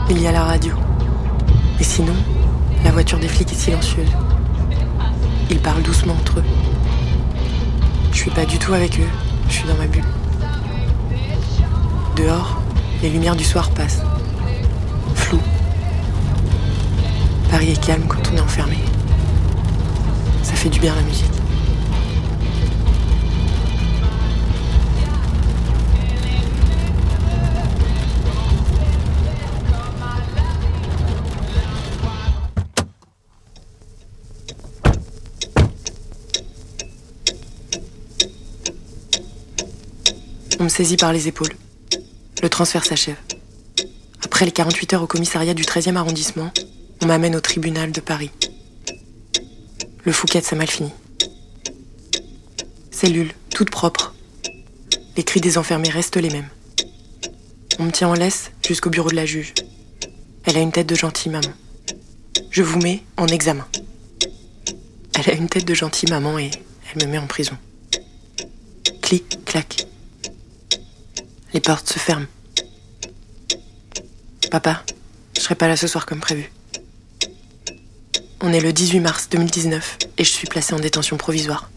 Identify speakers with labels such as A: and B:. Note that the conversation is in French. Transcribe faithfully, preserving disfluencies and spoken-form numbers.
A: Il y a la radio. Et sinon, la voiture des flics est silencieuse. Ils parlent doucement entre eux. Je suis pas du tout avec eux, je suis dans ma bulle. Dehors, les lumières du soir passent. Flou. Paris est calme quand on est enfermé. Ça fait du bien la musique. On me saisit par les épaules. Le transfert s'achève. Après les quarante-huit heures au commissariat du treizième arrondissement, on m'amène au tribunal de Paris. Le Fouquet, ça mal fini. Cellule, toute propre. Les cris des enfermés restent les mêmes. On me tient en laisse jusqu'au bureau de la juge. Elle a une tête de gentille maman. Je vous mets en examen. Elle a une tête de gentille maman et elle me met en prison. Clic, clac. Les portes se ferment. Papa, je serai pas là ce soir comme prévu. On est le dix-huit mars deux mille dix-neuf et je suis placée en détention provisoire.